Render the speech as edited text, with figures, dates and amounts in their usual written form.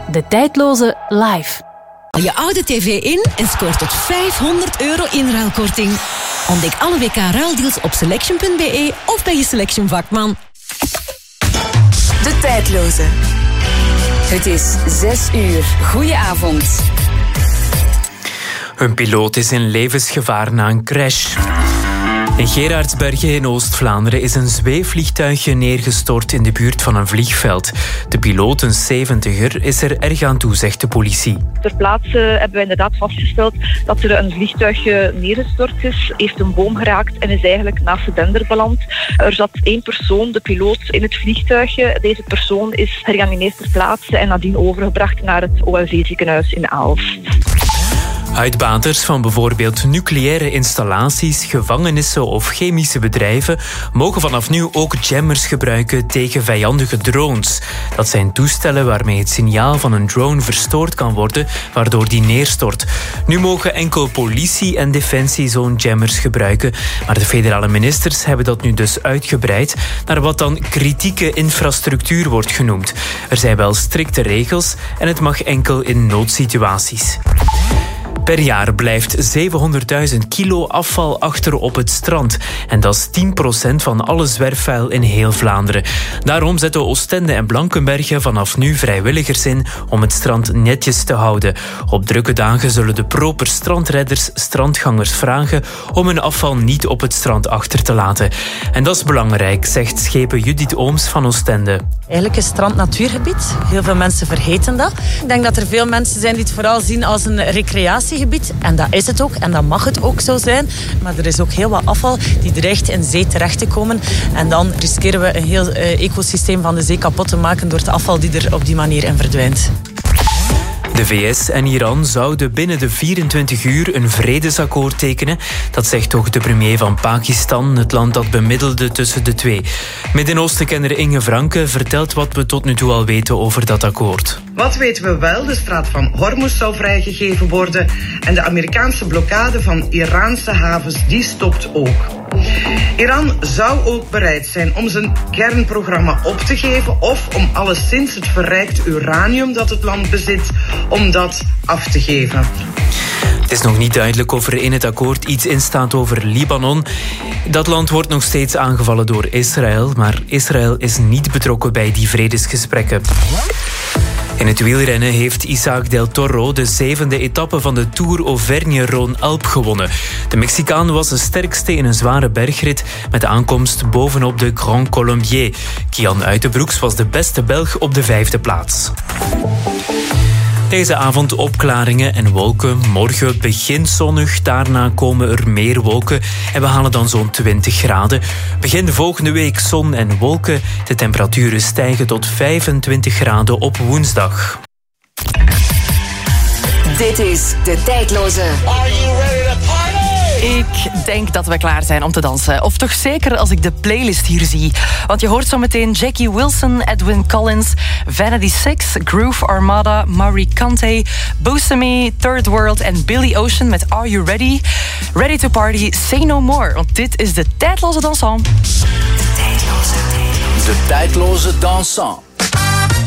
De Tijdloze live. Je oude tv in en scoort tot €500 inruilkorting. Ontdek alle WK-ruildeals op selection.be of bij je Selection vakman. De Tijdloze. Het is 6 uur. Goedenavond. Een piloot is in levensgevaar na een crash. In Gerardsbergen in Oost-Vlaanderen is een zweefvliegtuigje neergestort in de buurt van een vliegveld. De piloot, een 70er, is er erg aan toe, zegt de politie. Ter plaatse hebben we inderdaad vastgesteld dat er een vliegtuigje neergestort is, heeft een boom geraakt en is eigenlijk naast de dender beland. Er zat 1 persoon, de piloot, in het vliegtuigje. Deze persoon is gereanimeerd ter plaatse en nadien overgebracht naar het OLV-ziekenhuis in Aalst. Uitbaters van bijvoorbeeld nucleaire installaties, gevangenissen of chemische bedrijven mogen vanaf nu ook jammers gebruiken tegen vijandige drones. Dat zijn toestellen waarmee het signaal van een drone verstoord kan worden, waardoor die neerstort. Nu mogen enkel politie en defensie zo'n jammers gebruiken, maar de federale ministers hebben dat nu dus uitgebreid naar wat dan kritieke infrastructuur wordt genoemd. Er zijn wel strikte regels en het mag enkel in noodsituaties. Per jaar blijft 700.000 kilo afval achter op het strand. En dat is 10% van alle zwerfvuil in heel Vlaanderen. Daarom zetten Oostende en Blankenberge vanaf nu vrijwilligers in om het strand netjes te houden. Op drukke dagen zullen de proper strandredders strandgangers vragen om hun afval niet op het strand achter te laten. En dat is belangrijk, zegt schepen Judith Ooms van Oostende. Eigenlijk is strand natuurgebied. Heel veel mensen vergeten dat. Ik denk dat er veel mensen zijn die het vooral zien als een recreatiegebied. En dat is het ook. En dat mag het ook zo zijn. Maar er is ook heel wat afval die dreigt in zee terecht te komen. En dan riskeren we een heel ecosysteem van de zee kapot te maken door het afval die er op die manier in verdwijnt. De VS en Iran zouden binnen de 24 uur een vredesakkoord tekenen. Dat zegt toch de premier van Pakistan, het land dat bemiddelde tussen de twee. Midden-Oostenkenner Inge Franke vertelt wat we tot nu toe al weten over dat akkoord. Wat weten we wel? De straat van Hormuz zou vrijgegeven worden en de Amerikaanse blokkade van Iraanse havens, die stopt ook. Iran zou ook bereid zijn om zijn kernprogramma op te geven of om alleszins het verrijkt uranium dat het land bezit, om dat af te geven. Het is nog niet duidelijk of er in het akkoord iets in staat over Libanon. Dat land wordt nog steeds aangevallen door Israël, maar Israël is niet betrokken bij die vredesgesprekken. In het wielrennen heeft Isaac Del Toro de 7e etappe van de Tour Auvergne-Rhône-Alpes gewonnen. De Mexicaan was de sterkste in een zware bergrit met de aankomst bovenop de Grand Colombier. Kian Uitenbroeks was de beste Belg op de 5e plaats. Deze avond opklaringen en wolken. Morgen begint zonnig, daarna komen er meer wolken en we halen dan zo'n 20 graden. Begin volgende week zon en wolken. De temperaturen stijgen tot 25 graden op woensdag. Dit is De Tijdloze. Are you ready to party? Ik denk dat we klaar zijn om te dansen. Of toch zeker als ik de playlist hier zie. Want je hoort zo meteen Jackie Wilson, Edwyn Collins, Vanity Six, Groove Armada, Marie Conte, Boosamy, Third World en Billy Ocean met Are You Ready? Ready to Party, Say No More. Want dit is de Tijdloze Dansant. De Tijdloze Dansant.